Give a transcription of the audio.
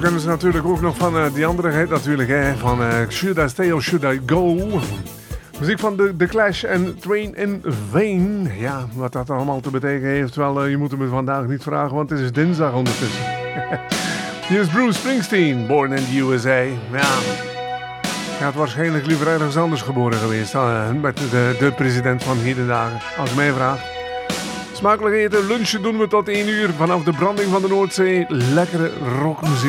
kennen ze natuurlijk ook nog van die andere hit natuurlijk, hè, van Should I Stay or Should I Go? Muziek van The Clash en Train in Vain. Ja, wat dat allemaal te betekenen heeft, wel, je moet me vandaag niet vragen, want het is dinsdag ondertussen. Hier is Bruce Springsteen, Born in the USA. Ja, hij had waarschijnlijk liever ergens anders geboren geweest, met de president van heden dagen, als je mij vraagt. Smakelijk eten, lunchen doen we tot 1 uur vanaf de branding van de Noordzee. Lekkere rockmuziek.